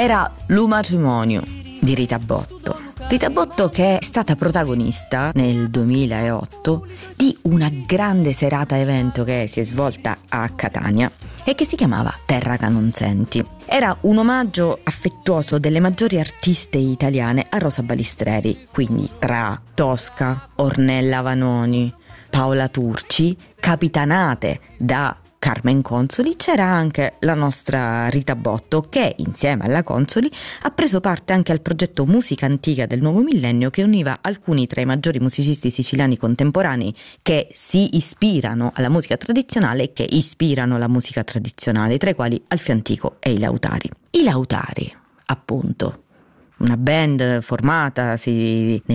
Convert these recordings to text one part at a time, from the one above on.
era L'Umatrimonio di Rita Botto. Rita Botto che è stata protagonista nel 2008 di una grande serata evento che si è svolta a Catania e che si chiamava Terra che non senti. Era un omaggio affettuoso delle maggiori artiste italiane a Rosa Balistreri, quindi tra Tosca, Ornella Vanoni, Paola Turci, capitanate da Carmen Consoli. C'era anche la nostra Rita Botto che insieme alla Consoli ha preso parte anche al progetto Musica Antica del Nuovo Millennio, che univa alcuni tra i maggiori musicisti siciliani contemporanei che si ispirano alla musica tradizionale e che ispirano la musica tradizionale, tra i quali Alfio Antico e i Lautari. I Lautari, appunto, una band formatasi nel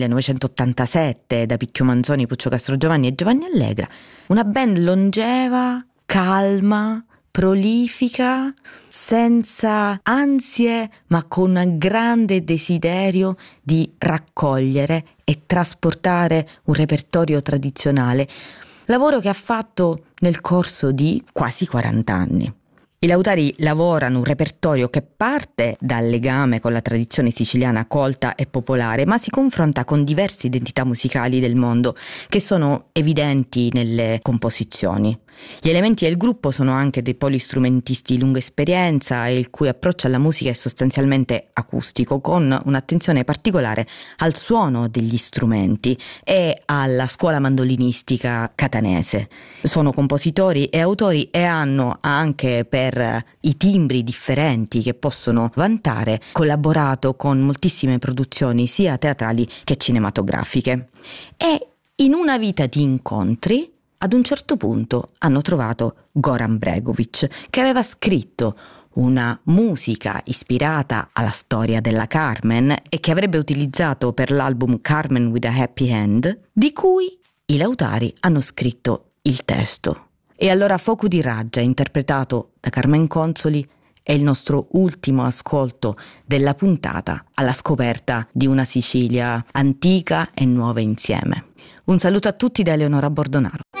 1987 da Picchio Manzoni, Puccio Castrogiovanni e Giovanni Allegra, una band longeva, calma, prolifica, senza ansie ma con un grande desiderio di raccogliere e trasportare un repertorio tradizionale, lavoro che ha fatto nel corso di quasi 40 anni. I Lautari lavorano un repertorio che parte dal legame con la tradizione siciliana colta e popolare, ma si confronta con diverse identità musicali del mondo che sono evidenti nelle composizioni. Gli elementi del gruppo sono anche dei polistrumentisti di lunga esperienza e il cui approccio alla musica è sostanzialmente acustico, con un'attenzione particolare al suono degli strumenti e alla scuola mandolinistica catanese. Sono compositori e autori e hanno anche, per i timbri differenti che possono vantare, collaborato con moltissime produzioni sia teatrali che cinematografiche. E in una vita di incontri, ad un certo punto hanno trovato Goran Bregović, che aveva scritto una musica ispirata alla storia della Carmen e che avrebbe utilizzato per l'album Carmen with a Happy End, di cui i Lautari hanno scritto il testo. E allora Fuoco di Raggia, interpretato da Carmen Consoli, è il nostro ultimo ascolto della puntata alla scoperta di una Sicilia antica e nuova insieme. Un saluto a tutti da Eleonora Bordonaro.